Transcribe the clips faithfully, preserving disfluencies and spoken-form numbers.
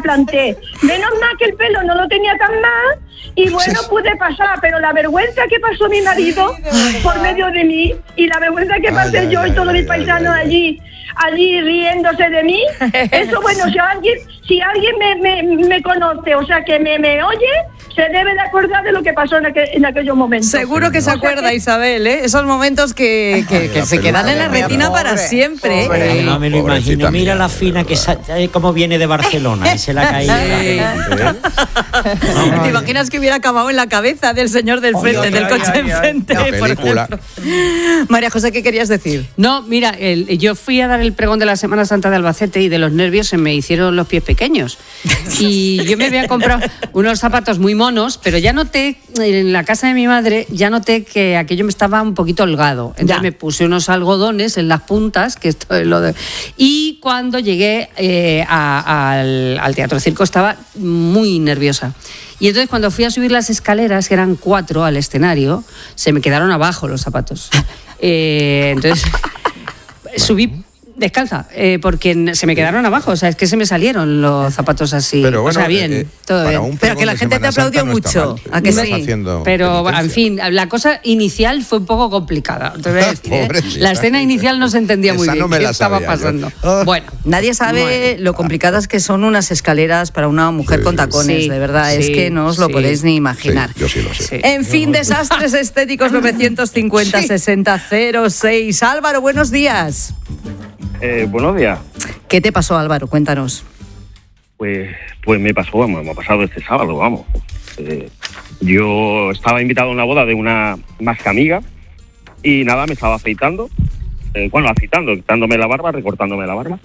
planté. Menos mal que el pelo no lo tenía tan mal y bueno, pude pasar, pero la vergüenza que pasó mi marido por medio de mí y la vergüenza que pasé ay, yo ay, y todos mis paisanos ay, allí, allí riéndose de mí, eso bueno, si alguien, si alguien me, me, me conoce, o sea, que me, me oye, se debe de acordar de lo que pasó en, aquel, en aquellos momentos. Seguro que se acuerda, que... Isabel, ¿eh? Esos momentos que, que, que se quedan en la retina pobre, para siempre. Pobre, no me lo imagino. Mira la fina que sa- cómo viene de Barcelona y se la ha caído. ¿Te imaginas que hubiera acabado en la cabeza del señor del frente, oh, del coche ay, enfrente? Ay, por ejemplo. María José, ¿qué querías decir? No, mira, el, yo fui a dar el pregón de la Semana Santa de Albacete y de los nervios se me hicieron los pies pequeños. Y yo me había comprado unos zapatos muy monos, pero ya noté, en la casa de mi madre, ya noté que aquello me estaba un poquito holgado. Entonces ya. me puse unos algodones en las puntas, que esto es lo de... Y cuando llegué eh, a, al, al Teatro Circo estaba muy nerviosa. Y entonces cuando fui a subir las escaleras, que eran cuatro al escenario, se me quedaron abajo los zapatos. Eh, entonces subí descalza, eh, porque se me quedaron abajo, o sea, es que se me salieron los zapatos así, pero bueno, o sea, bien, eh, todo bien. Pero que la gente te aplaudió no mucho, ¿a que sí? Pero, penitencia. En fin, la cosa inicial fue un poco complicada, te voy a decir, ¿eh? La escena inicial no se entendía muy bien no qué estaba pasando. Oh. Bueno, nadie sabe bueno. lo complicadas que son unas escaleras para una mujer sí, con tacones, sí, de verdad, sí, es que no os lo sí. podéis ni imaginar. Sí, yo sí lo sé. Sí. En fin, desastres estéticos novecientos cincuenta sesenta cero seis. Álvaro, buenos días. Eh, buenos días. ¿Qué te pasó, Álvaro? Cuéntanos. Pues, pues me pasó, vamos, me ha pasado este sábado, vamos. Eh, yo estaba invitado a una boda de una más que amiga y nada, me estaba afeitando, eh, bueno, afeitando, quitándome la barba, recortándome la barba.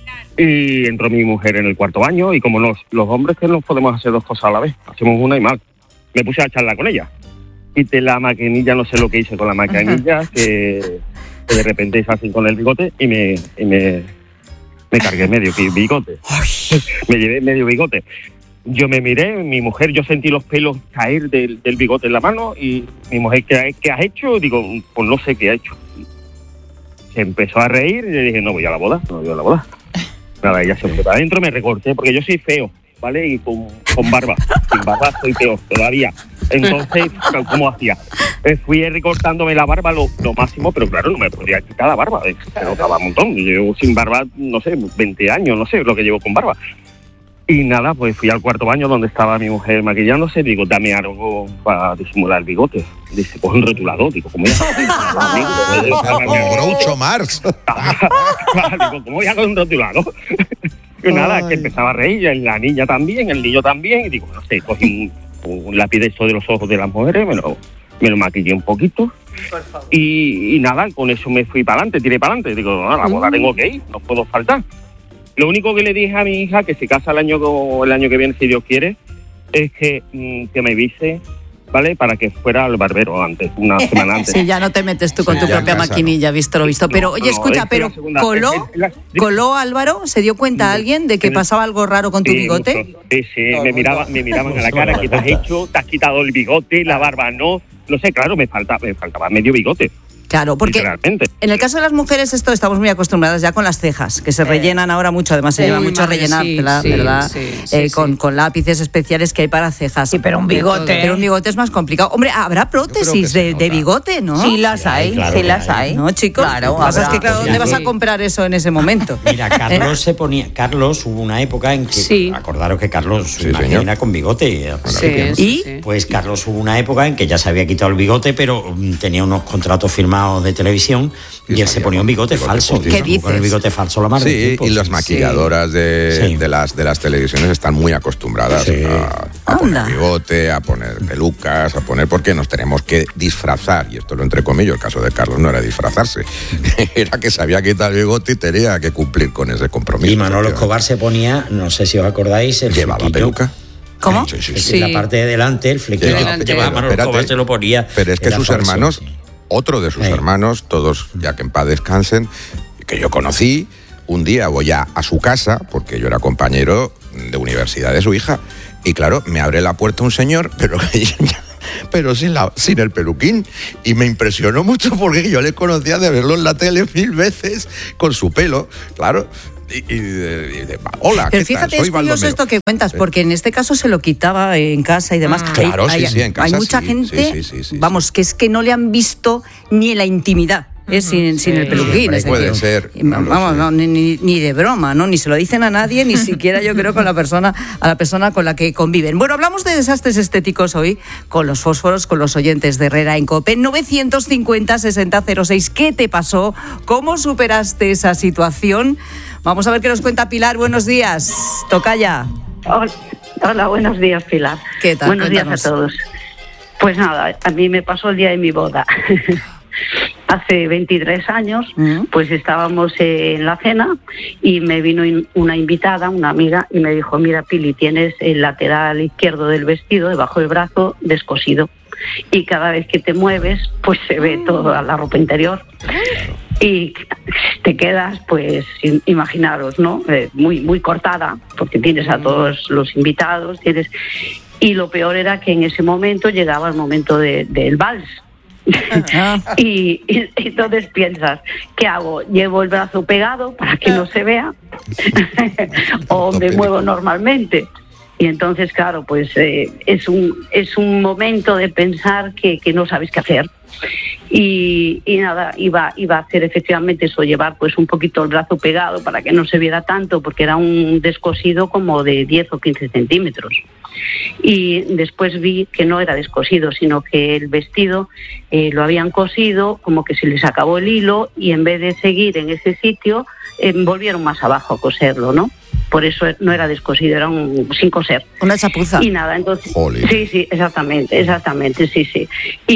Y entró mi mujer en el cuarto baño y como los, los hombres que no podemos hacer dos cosas a la vez, hacemos una y mal. Me puse a charlar con ella. Quité la maquinilla, no sé lo que hice con la maquinilla, que... que de repente hice así con el bigote y me, y me, me cargué medio bigote. Me llevé medio bigote. Yo me miré, mi mujer, yo sentí los pelos caer del, del bigote en la mano y mi mujer, ¿qué, qué has hecho? Digo, pues no sé qué ha hecho. Se empezó a reír y le dije, no voy a la boda, no voy a la boda. Nada, ella se fue para adentro, me recorté, porque yo soy feo, ¿vale? Y con, con barba, sin barba soy feo todavía. Entonces, ¿cómo hacía? Eh, fui recortándome la barba lo, lo máximo, pero claro, no me podía quitar la barba, se notaba un montón. Yo llevo sin barba, no sé, veinte años, no sé lo que llevo con barba. Y nada, pues fui al cuarto baño donde estaba mi mujer maquillándose, digo, dame algo para disimular el bigote. Dice, pues un rotulador, digo, ¿cómo voy a...? Como Groucho Marx. Digo, ¿cómo voy a con un rotulador? Y nada, que empezaba a reír, la niña también, el niño también, y digo, no sé, cogí un, un lápiz de esto de los ojos de las mujeres, me lo... me lo maquillé un poquito y, y nada, con eso me fui para adelante, tiré para adelante. Digo, no, a la boda tengo que ir, no puedo faltar. Lo único que le dije a mi hija, que se casa el año, el año que viene, si Dios quiere, es que, que me avise, ¿vale? Para que fuera al barbero antes, una semana antes. Sí, ya no te metes tú con sí, tu propia casa, maquinilla, no. visto lo visto. Pero, no, oye, no, escucha, pero segunda, ¿coló, es, es la, ¿coló Álvaro? ¿Se dio cuenta sí, alguien de que sí, pasaba algo raro con tu sí, bigote? Mucho. Sí, sí, no, me, miraba, me miraban a la cara, ¿qué te has hecho? ¿Te has quitado el bigote, la barba no? No sé, claro, me falta, me faltaba medio bigote. Claro, porque en el caso de las mujeres esto estamos muy acostumbradas ya con las cejas, que se eh, rellenan ahora mucho, además se lleva mucho a rellenar, sí, ¿verdad? Sí, ¿verdad? Sí, sí, eh, sí. Con, con lápices especiales que hay para cejas. Sí, pero un bigote. Pero un bigote es más complicado. Hombre, habrá prótesis de, de bigote, ¿no? Sí las hay, sí, claro sí las hay. hay. No, chicos, claro, pasa es que claro, ¿dónde vas a comprar eso en ese momento? Mira, Carlos se ponía, Carlos hubo una época en que, sí. acordaros que Carlos sí, era con bigote. Sí, ¿Y? Pues Carlos hubo una época en que ya se había quitado el bigote, pero tenía unos contratos firmados de televisión y él se ponía un bigote, bigote falso. ¿Qué dices? Con el bigote falso la mano. Sí, tiempo, y las maquilladoras sí. de, sí. de las de las televisiones están muy acostumbradas sí. a, a poner bigote, a poner pelucas, a poner porque nos tenemos que disfrazar, y esto lo entrecomillo, el caso de Carlos no era disfrazarse, era que se había quitado el bigote y tenía que cumplir con ese compromiso. Y Manolo Escobar se ponía, no sé si os acordáis, el llevaba flequillo. Peluca. ¿Cómo? Sí, sí, sí. sí. La parte de delante, el flequillo que llevaba Manolo Escobar se lo ponía. Pero es que sus falso, hermanos... Sí. Otro de sus sí. hermanos, todos ya que en paz descansen, que yo conocí, un día voy a, a su casa, porque yo era compañero de universidad de su hija, y claro, me abre la puerta un señor, pero, pero sin, la, sin el peluquín, y me impresionó mucho porque yo le conocía de verlo en la tele mil veces con su pelo, claro. y, y, de, y de, hola, pero ¿qué fíjate, tal? es curioso esto que cuentas, sí. porque en este caso se lo quitaba en casa y demás. Mm. Claro, hay, sí, sí, en casa hay mucha sí, gente, sí, sí, sí, sí, vamos, sí. que es que no le han visto ni en la intimidad. ¿Eh? sin, sin el peluquín. Sí, puede decir, ser. No vamos, no, ni, ni, ni de broma, ¿no? Ni se lo dicen a nadie, ni siquiera yo creo con la persona, a la persona con la que conviven. Bueno, hablamos de desastres estéticos hoy con los fósforos, con los oyentes de Herrera en COPE. novecientos cincuenta, sesenta cero seis. ¿Qué te pasó? ¿Cómo superaste esa situación? Vamos a ver qué nos cuenta Pilar. Buenos días. Tocaya. Hola, hola, buenos días, Pilar. ¿Qué tal? Buenos Cuéntanos. días a todos. Pues nada, a mí me pasó el día de mi boda. Hace veintitrés años, uh-huh. pues estábamos en la cena y me vino una invitada, una amiga, y me dijo, mira, Pili, tienes el lateral izquierdo del vestido, debajo del brazo, descosido. Y cada vez que te mueves, pues se ve toda la ropa interior. Y te quedas, pues, imaginaros, ¿no? Eh, muy, muy cortada, porque tienes a todos los invitados, tienes... Y lo peor era que en ese momento llegaba el momento de, del vals. y, y entonces piensas, ¿qué hago? ¿Llevo el brazo pegado para que no se vea? ¿O me muevo normalmente? Y entonces, claro, pues eh, es un es un momento de pensar que, que no sabes qué hacer. Y, y nada, iba, iba a hacer efectivamente eso, llevar pues un poquito el brazo pegado para que no se viera tanto, porque era un descosido como de diez o quince centímetros. Y después vi que no era descosido, sino que el vestido eh, lo habían cosido, como que se les acabó el hilo, y en vez de seguir en ese sitio, eh, volvieron más abajo a coserlo, ¿no? Por eso no era descosido, era un sin coser. Una chapuza. Y nada, entonces... Jolín. Sí, sí, exactamente, exactamente, sí, sí.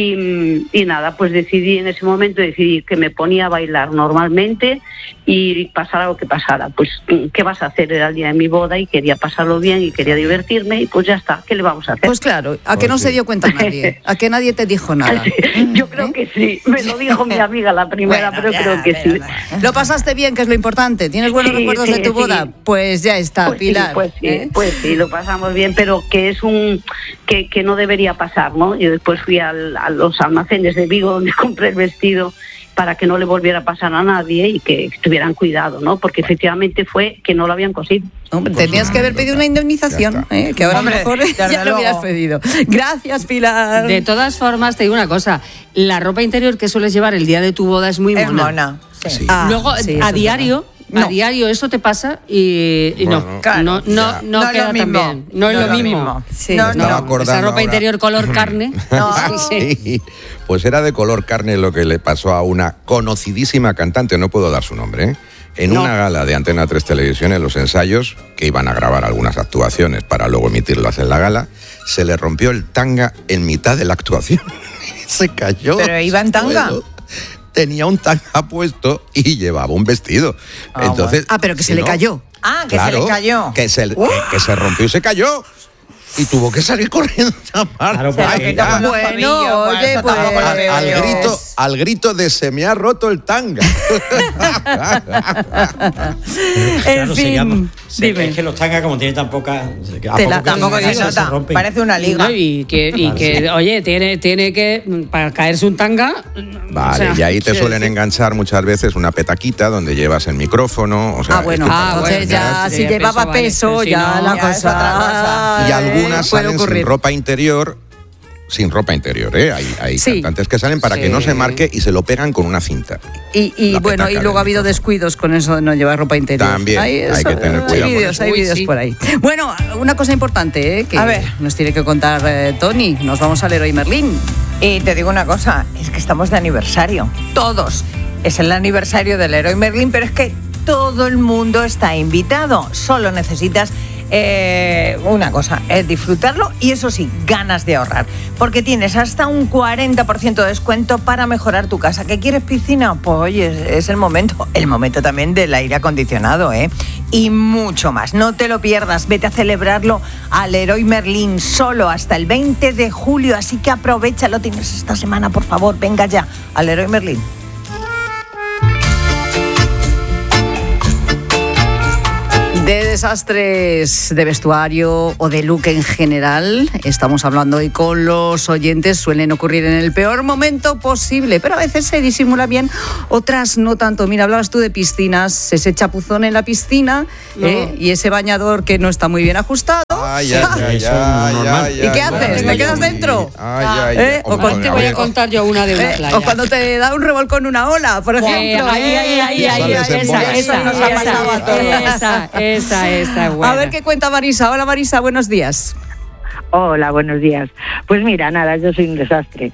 Y, y nada, pues decidí en ese momento, decidí que me ponía a bailar normalmente y pasara lo que pasara. Pues, ¿qué vas a hacer? Era el día de mi boda y quería pasarlo bien y quería divertirme, y pues ya está, ¿qué le vamos a hacer? Pues claro, a que Pues no sí. se dio cuenta nadie, a que nadie te dijo nada. Yo creo que sí, me lo dijo mi amiga la primera, Bueno, pero ya, creo que pero, sí. bueno. Lo pasaste bien, que es lo importante. ¿Tienes buenos Sí, recuerdos sí, de tu boda? sí. Pues ya está, Pues Pilar. sí, pues sí, ¿eh? pues sí, lo pasamos bien, pero que es un que, que no debería pasar, ¿no? Yo después fui al, a los almacenes de Vigo donde compré el vestido para que no le volviera a pasar a nadie y que tuvieran cuidado, ¿no? Porque efectivamente fue que no lo habían cosido. Hombre, Pues tenías nada, que haber pedido una indemnización, ¿eh? Que ahora Hombre, a lo mejor desde ya lo luego. hubieras pedido. Gracias, Pilar. De todas formas, te digo una cosa, la ropa interior que sueles llevar el día de tu boda es muy Es mona. mona. Sí. Sí. Ah, Luego, sí, eso a es diario, verdad. a No. diario eso te pasa y, y Bueno, no, claro, no, no, ya. no, No es queda lo tan mismo. bien. No es No lo es lo mismo. mismo. Sí. No, Me estaba no. acordando Esa ropa ahora. interior color carne. No. Sí. Sí, pues era de color carne lo que le pasó a una conocidísima cantante, no puedo dar su nombre, ¿eh? En No. una gala de Antena tres Televisión, en los ensayos, que iban a grabar algunas actuaciones para luego emitirlas en la gala, se le rompió el tanga en mitad de la actuación. Se cayó. ¿Pero iba en tanga? Bueno, tenía un tanga puesto y llevaba un vestido. Ah, Entonces, Ah, pero que si se le no- cayó. Ah, que Claro, se le cayó. Que se, que, que se rompió y se cayó. Y tuvo que salir corriendo a llamar. Claro, Se lo porque- quitó con los Bueno, tobillos, pues oye, eso pues- tampoco lo al, veo al yo. grito, al grito de se me ha roto el tanga. En Claro, se fin, llama- se- dime. es que los tangas, como tienen tan poca. a Tela, poco que Tampoco se se nota. rompen. Parece una liga. No, y que, y que oye, tiene, tiene que, para caerse un tanga... Vale, o sea, y ahí te quiero suelen decir- enganchar muchas veces una petaquita donde llevas el micrófono. O sea, Ah, bueno, es que- Ah, entonces bueno, ya, sí, si peso llevaba vale, peso, pero si ya no, la ya es cosa... otra cosa. y eh, algunas puede salen ocurrir. sin ropa interior. Sin ropa interior, ¿eh? Hay, hay Sí. cantantes que salen para que Sí. no se marque y se lo pegan con una cinta. Y, y La bueno, y petaca luego ha del habido micrófono. descuidos con eso de no llevar ropa interior. También, hay eso, que tener cuidado Hay con vídeos, eso. hay Uy, vídeos sí. por ahí. Bueno, una cosa importante, ¿eh? Que A ver. nos tiene que contar eh, Tony. Nos vamos al Leroy Merlin. Y te digo una cosa, es que estamos de aniversario, todos. Es el aniversario del Leroy Merlin, pero es que todo el mundo está invitado. Solo necesitas eh, una cosa, es disfrutarlo y eso sí, ganas de ahorrar. Porque tienes hasta un cuarenta por ciento de descuento para mejorar tu casa. ¿Qué quieres, piscina? Pues oye, es el momento. El momento también del aire acondicionado, ¿eh? Y mucho más. No te lo pierdas. Vete a celebrarlo al Leroy Merlin solo hasta el veinte de julio. Así que aprovechalo. Tienes esta semana, por favor. Venga ya al Leroy Merlin. De desastres de vestuario o de look en general, estamos hablando hoy con los oyentes. Suelen ocurrir en el peor momento posible, pero a veces se disimula bien, otras no tanto. Mira, hablabas tú de piscinas, ese chapuzón en la piscina, no. ¿eh? Y ese bañador que no está muy bien ajustado. Ay, ay, ay, ay, ay, ¿Y qué haces? ¿Te quedas dentro? Ay, ay, ¿Eh? O cuando te voy a contar yo una de una ¿Eh? playa. O cuando te da un revolcón una ola, por ejemplo. Eh, ay, ay, ay, ay, esa, esa, esa, nos ha pasado a todos. esa, esa, esa, buena. A ver qué cuenta Marisa. Hola Marisa, buenos días. Hola, buenos días. Pues mira, nada, yo soy un desastre.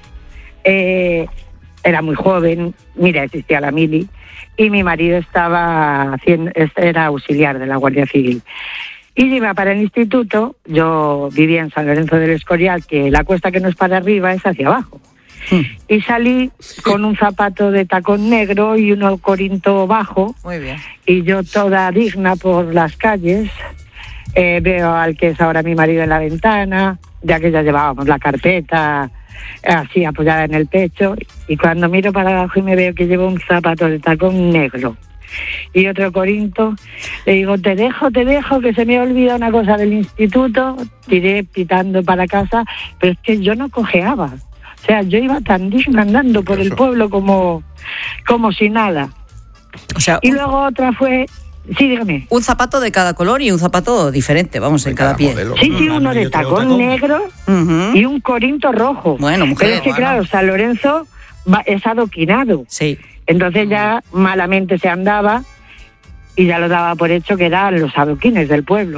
Eh, era muy joven, mira, existía la mili, y mi marido estaba haciendo, era auxiliar de la Guardia Civil. Y iba para el instituto, yo vivía en San Lorenzo del Escorial, que la cuesta que no es para arriba es hacia abajo. Hmm. Y salí con un zapato de tacón negro y uno corinto bajo. Muy bien. Y yo toda digna por las calles. Eh, veo al que es ahora mi marido en la ventana, ya que ya llevábamos la carpeta así apoyada en el pecho. Y cuando miro para abajo y me veo que llevo un zapato de tacón negro y otro corinto, le digo, te dejo, te dejo, que se me ha olvidado una cosa del instituto. Tiré pitando para casa, pero es que yo no cojeaba. O sea, yo iba tan digna andando por Eso. el pueblo como, como si nada. O sea, y luego otra fue... Sí, dígame. Un zapato de cada color y un zapato diferente, vamos, de en cada, cada pie. Modelo. Sí, sí, uno de tacón, tacón negro uh-huh. y un corinto rojo. Bueno, mujer. Pero es que, bueno. claro, San Lorenzo va, es adoquinado. Sí. Entonces ya malamente se andaba y ya lo daba por hecho que eran los adoquines del pueblo.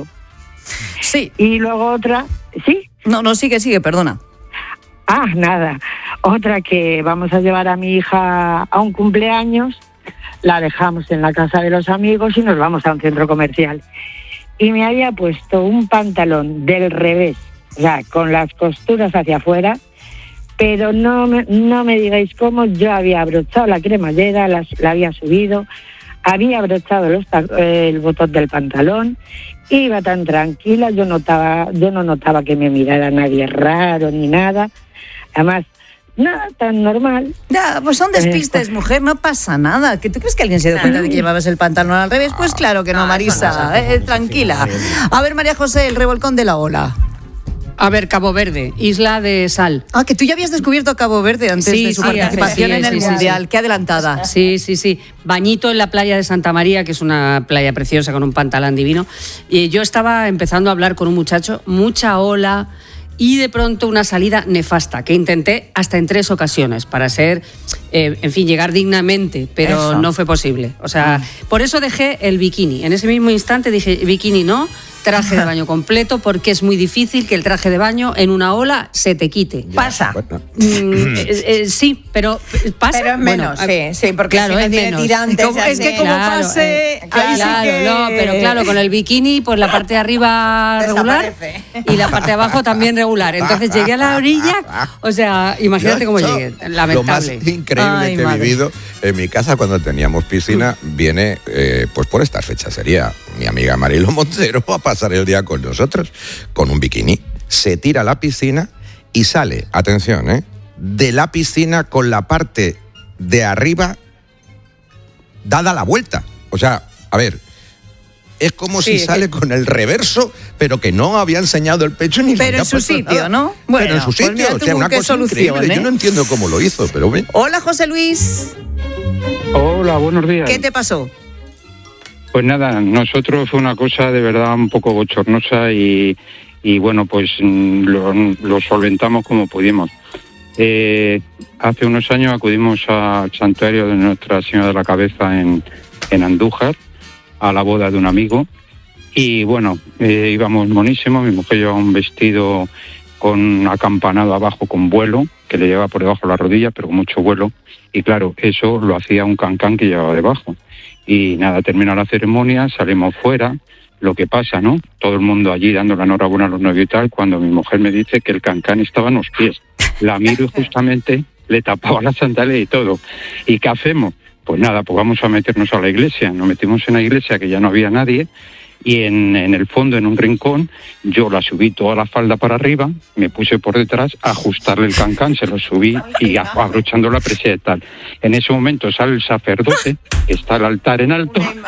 Sí. Y luego otra... ¿Sí? No, no, sigue, sigue, perdona. Ah, nada. Otra que vamos a llevar a mi hija a un cumpleaños, la dejamos en la casa de los amigos y nos vamos a un centro comercial. Y me había puesto un pantalón del revés, o sea, con las costuras hacia afuera, pero no me, no me digáis cómo. Yo había abrochado la cremallera, la, la había subido, había abrochado los, el botón del pantalón, iba tan tranquila, yo notaba, yo no notaba que me mirara nadie raro ni nada. Además, nada, tan normal. Ya, pues son despistes, eh, mujer, no pasa nada. ¿Que ¿Tú crees que alguien se dio cuenta de que llevabas el pantalón al revés? Pues claro que no, Marisa, eh, tranquila. A ver, María José, el revolcón de la ola. A ver, Cabo Verde, isla de sal. Ah, que tú ya habías descubierto Cabo Verde antes sí, de su sí, participación sí, en el sí, Mundial. Sí. Qué adelantada. Sí, sí, sí. Bañito en la playa de Santa María, que es una playa preciosa con un pantalón divino. Y yo estaba empezando a hablar con un muchacho, mucha ola, y de pronto una salida nefasta, que intenté hasta en tres ocasiones para ser, eh, en fin, llegar dignamente, pero eso. No fue posible. O sea, mm. por eso dejé el bikini. En ese mismo instante dije, bikini no, traje de baño completo, porque es muy difícil que el traje de baño en una ola se te quite. Ya, pasa. Mm, eh, eh, sí, pero pasa. Pero es menos, bueno, sí, sí, porque claro, si no es tiene menos. tirantes. Como, es que como claro, pase, eh, claro, ahí sí que... no, pero claro, con el bikini, pues la parte de arriba regular y la parte de abajo también regular. Entonces llegué a la orilla, o sea, imagínate cómo llegué, lamentable. Lo más increíble Ay, que he madre. vivido en mi casa cuando teníamos piscina viene eh, pues por estas fechas. Sería mi amiga Marilo Montero a pasar el día con nosotros con un bikini. Se tira a la piscina y sale, atención, ¿eh? de la piscina con la parte de arriba dada la vuelta. O sea, a ver, es como sí, si sale que... con el reverso, pero que no había enseñado el pecho ni Pero en su sitio, nada. ¿no? Bueno, pero en su sitio, pues o sea, una cosa solución, increíble. ¿eh? Yo no entiendo cómo lo hizo, pero bien. Hola, José Luis. Hola, buenos días. ¿Qué te pasó? Pues nada, nosotros fue una cosa de verdad un poco bochornosa y, y bueno, pues lo, lo solventamos como pudimos. Eh, hace unos años acudimos al santuario de Nuestra Señora de la Cabeza en, en Andújar, a la boda de un amigo, y bueno, eh, íbamos monísimos. Mi mujer llevaba un vestido con acampanado abajo con vuelo, que le llevaba por debajo de la rodilla, pero con mucho vuelo, y claro, eso lo hacía un cancán que llevaba debajo. Y nada, termina la ceremonia, salimos fuera, lo que pasa, ¿no? Todo el mundo allí dando la enhorabuena a los novios y tal, cuando mi mujer me dice que el cancán estaba en los pies. La miro y justamente le tapaba la sandalia y todo. ¿Y qué hacemos? Pues nada, pues vamos a meternos a la iglesia. Nos metimos en la iglesia, que ya no había nadie, y en, en el fondo, en un rincón, yo la subí toda la falda para arriba, me puse por detrás a ajustarle el cancán, se lo subí y abrochando la presea y tal. En ese momento sale el sacerdote, está el altar en alto,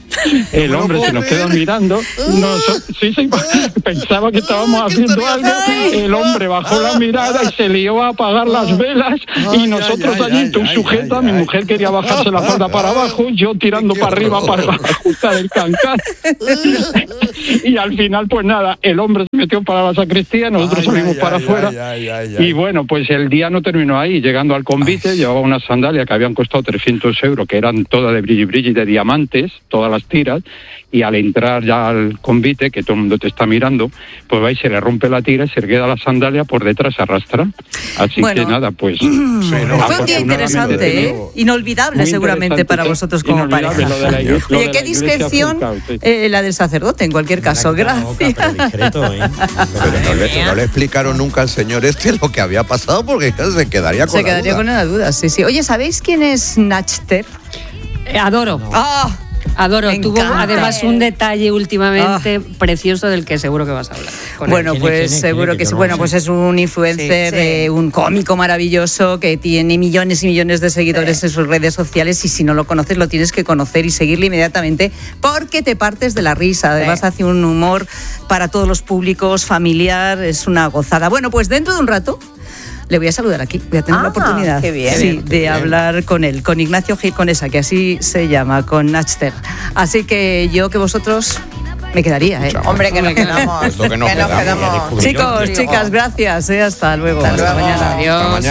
El hombre se nos queda mirando. Nos, sí, sí, pensaba que estábamos haciendo algo. El hombre bajó la mirada y se lió a apagar las velas. Y nosotros allí, tú sujeta, mi mujer quería bajarse la falda para abajo, yo tirando para arriba para ajustar el cancán. Y al final, pues nada, el hombre se metió para la sacristía, nosotros salimos para afuera. Y bueno, pues el día no terminó ahí. Llegando al convite, llevaba unas sandalias que habían costado trescientos euros, que eran todas de brilli brilli, de diamantes, todas las tiras, y al entrar ya al convite, que todo el mundo te está mirando, pues va y se le rompe la tira y se le queda la sandalia por detrás, se arrastra. Así bueno, que nada, pues... Sí, no, fue un día interesante, ¿eh? Inolvidable seguramente para vosotros como pareja. Oye, qué discreción eh, la del sacerdote, en cualquier caso. Gracias. Pero no le, no le explicaron nunca al señor este lo que había pasado, porque se quedaría con se la quedaría duda. con una duda, sí, sí. Oye, ¿sabéis quién es Nachter? Eh, adoro. ¡Ah! Adoro, Me tuvo encanta. además un detalle últimamente oh. precioso del que seguro que vas a hablar. Bueno, él. pues ¿Quién es? ¿Quién es? seguro que que sí. no Bueno, sé. pues es un influencer, Sí, sí. Eh, un cómico maravilloso que tiene millones y millones de seguidores sí. en sus redes sociales, y si no lo conoces lo tienes que conocer y seguirle inmediatamente porque te partes de la risa. Además sí. hace un humor para todos los públicos, familiar, es una gozada. Bueno, pues dentro de un rato le voy a saludar aquí, voy a tener ah, la oportunidad qué bien, sí, qué de bien. hablar con él, con Ignacio Gil Conesa, que así se llama, con Nachter. Así que yo que vosotros me quedaría, ¿eh? Hombre, que nos quedamos. Esto que nos que nos quedamos. quedamos. Chicos, chicas, gracias, ¿eh? Hasta luego. Hasta luego. Hasta mañana. Adiós. Hasta mañana.